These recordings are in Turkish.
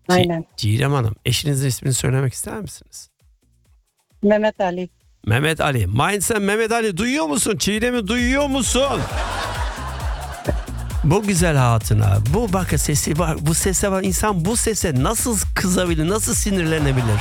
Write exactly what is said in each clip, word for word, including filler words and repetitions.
Aynen. Çiğdem Hanım, eşinizin ismini söylemek ister misiniz? Mehmet Ali. Mehmet Ali. Mainz'den Mehmet Ali, duyuyor musun? Çiğdem'i duyuyor musun? Bu güzel hatuna, bu bak sesi var, bu sese var. İnsan bu sese nasıl kızabilir, nasıl sinirlenebilir?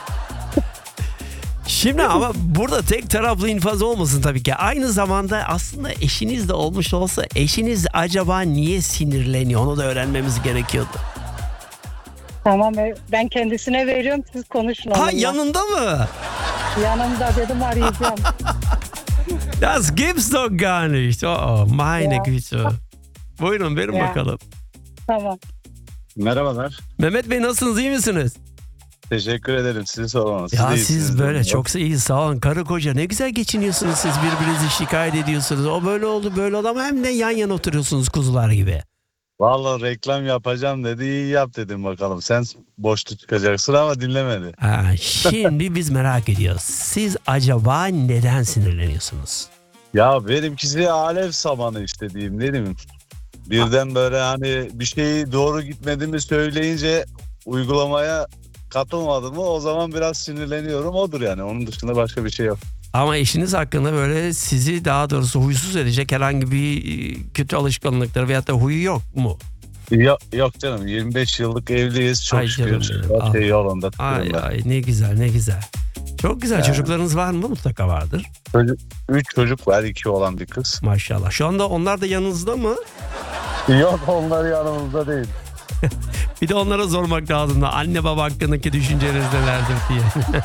Şimdi ama burada tek taraflı infaz olmasın tabii ki. Aynı zamanda aslında eşiniz de olmuş olsa eşiniz acaba niye sinirleniyor? Onu da öğrenmemiz gerekiyordu. Tamam, ben kendisine veriyorum, siz konuşun onunla. Ha, yanında mı? Yanımda, dedim arayacağım. Das gibt's doch gar nicht. Oh, meine Ya. Güte. Buyurun, verin Ya. bakalım. Tamam. Merhabalar. Mehmet Bey, nasılsınız, iyi misiniz? Teşekkür ederim. Sizi sormalı. Ya de siz iyisiniz, böyle değil mi? çok iyi, sağ olun. Karı koca ne güzel geçiniyorsunuz, siz birbirinizi şikayet ediyorsunuz. O böyle oldu böyle oldu ama hem de yan yana oturuyorsunuz kuzular gibi. Vallahi reklam yapacağım dedi. İyi yap dedim bakalım. Sen boşta çıkacaksın ama dinlemedi. Ha, şimdi biz merak ediyoruz. Siz acaba neden sinirleniyorsunuz? Ya benimkisi alev samanı işte diyeyim, ne diyeyim. Birden böyle hani bir şeyi doğru gitmediğimi söyleyince uygulamaya katılmadı mı o zaman biraz sinirleniyorum. Odur yani. Onun dışında başka bir şey yok. Ama eşiniz hakkında böyle sizi daha doğrusu huysuz edecek herhangi bir kötü alışkanlıkları veyahut da huyu yok mu? Yok, yok canım, yirmi beş yıllık evliyiz çok Ay şükür. canım benim. Her şey Ah. yolunda. Ay tıkırında. ay, ne güzel ne güzel. Çok güzel. Ya. Çocuklarınız var mı? Mutlaka vardır. Çocuk, üç çocuk var, iki oğlan bir kız. Maşallah. Şu anda onlar da yanınızda mı? Yok, onlar yanımızda değil. Bir de onlara sormak lazım da anne baba hakkındaki düşünceleriniz nelerdir diye.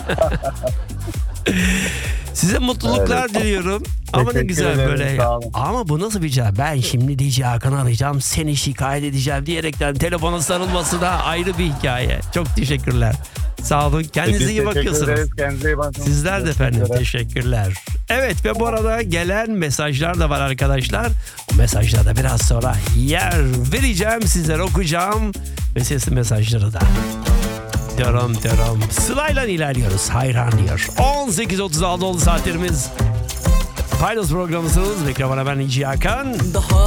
Size mutluluklar Evet. diliyorum. Ama ne Teşekkür güzel ederim, böyle. sağ olun. Ama bu nasıl bir cevap? Ben şimdi D J Hakan'ı arayacağım, seni şikayet edeceğim diyerekten telefona sarılması da ayrı bir hikaye. Çok teşekkürler. Sağ olun. Kendinize Biz iyi teşekkür bakıyorsunuz. ederiz, kendinize iyi bakın. Sizler de efendim. Teşekkürler. Teşekkürler. Evet, ve bu arada gelen mesajlar da var arkadaşlar. O mesajlara da biraz sonra yer vereceğim. Sizlere okuyacağım. Ve sesli mesajları da. Deram deram. Sırayla ilerliyoruz. Hayran diyor. on sekiz otuz altı oldu saatlerimiz. Paydos programısınız. Mikrofona ben İci Hakan. Daha